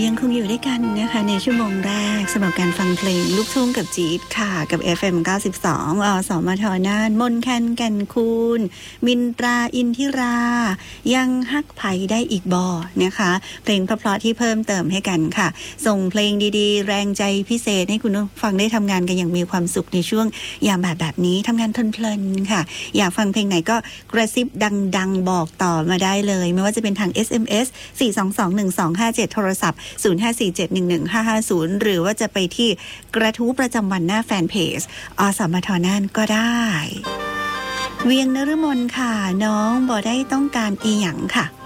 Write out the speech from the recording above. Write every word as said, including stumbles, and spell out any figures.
ยังคงอยู่ด้วยกันนะคะในชั่วโมงแรกสำหรับการฟังเพลงลูกทุ่งกับจี๊ดค่ะกับ เอฟ เอ็ม เก้าสิบสอง อสมทน่านมนแคนแก่นคูณมินตราอินทิรายังฮักไผได้อีกบ่นะคะเพลงเพราะๆที่เพิ่มเติมให้กันค่ะส่งเพลงดีๆแรงใจพิเศษให้คุณฟังได้ทำงานกันอย่างมีความสุขในช่วงยามแบบแบบนี้ทำงานเพลินๆค่ะอยากฟังเพลงไหนก็กระซิบดังๆบอกต่อมาได้เลยไม่ว่าจะเป็นทาง เอส เอ็ม เอส สี่ สอง สอง หนึ่ง สอง ห้า เจ็ด โทรศัพท์ ศูนย์ ห้า สี่ เจ็ด หนึ่ง หนึ่ง ห้า ห้า ศูนย์ หรือว่าจะไปที่กระทู้ประจำวันหน้าแฟนเพจอสมทน่านก็ได้เวียงนฤมลค่ะน้องบ่ได้ต้องการอีหยังค่ะ